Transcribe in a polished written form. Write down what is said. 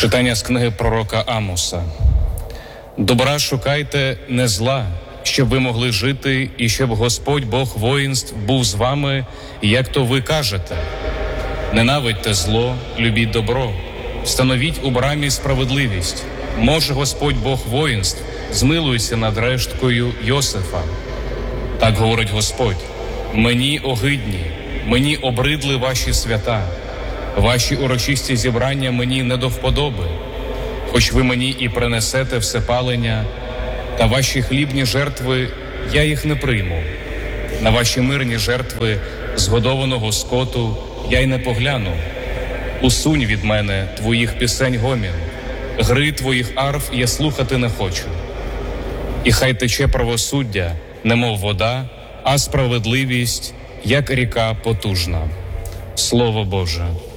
Читання з книги пророка Амоса. Добра шукайте, не зла, щоб ви могли жити, і щоб Господь Бог воїнств був з вами, як то ви кажете. Ненавидьте зло, любіть добро, встановіть у брамі справедливість. Може Господь Бог воїнств змилується над решткою Йосифа. Так говорить Господь: мені огидні, мені обридли ваші свята, ваші урочисті зібрання мені не до вподоби. Хоч ви мені і принесете всепалення, та ваші хлібні жертви я їх не прийму. На ваші мирні жертви згодованого скоту я й не погляну. Усунь від мене твоїх пісень гомін, гри твоїх арф я слухати не хочу. І хай тече правосуддя, немов вода, а справедливість, як ріка потужна. Слово Боже.